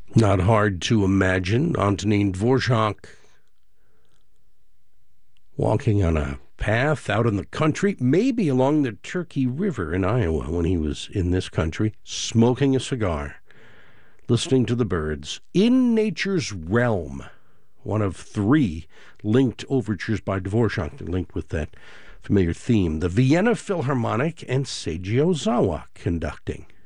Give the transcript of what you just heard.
Not hard to imagine Antonin Dvorak walking on a path out in the country, maybe along the Turkey River in Iowa when he was in this country, smoking a cigar, listening to the birds, in nature's realm. One of three linked overtures by Dvorak, linked with that familiar theme. The Vienna Philharmonic and Seiji Ozawa conducting.